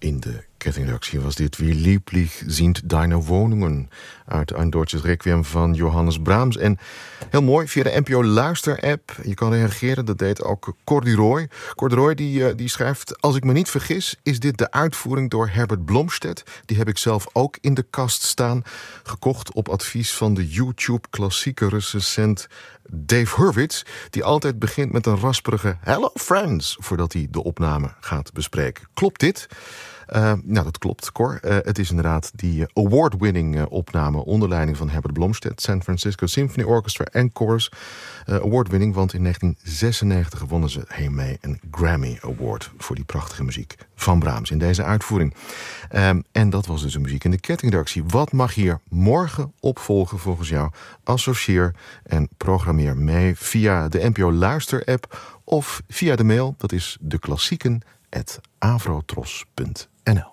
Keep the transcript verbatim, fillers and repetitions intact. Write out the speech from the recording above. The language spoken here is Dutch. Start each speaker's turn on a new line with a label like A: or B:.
A: In de kettingreactie was dit Wie lieblich sind deine Wohnungen uit een Deutsches Requiem van Johannes Brahms. En heel mooi, via de N P O Luister-app. Je kan reageren, dat deed ook Corduroy. Corduroy die, die schrijft: als ik me niet vergis, is dit de uitvoering door Herbert Blomstedt. Die heb ik zelf ook in de kast staan. Gekocht op advies van de YouTube-klassieke recensent Dave Hurwitz, die altijd begint met een rasperige Hello friends, voordat hij de opname gaat bespreken. Klopt dit? Uh, nou, dat klopt, Cor. Uh, het is inderdaad die uh, award-winning uh, opname onder leiding van Herbert Blomstedt, San Francisco Symphony Orchestra en Chorus. Uh, award-winning, want in negentien zesennegentig wonnen ze hiermee een Grammy Award voor die prachtige muziek van Brahms in deze uitvoering. Um, en dat was dus de muziek in de kettingreactie. Wat mag hier morgen opvolgen volgens jou? Associeer en programmeer mee via de N P O Luister-app of via de mail. Dat is deklassieken at avrotros punt n l.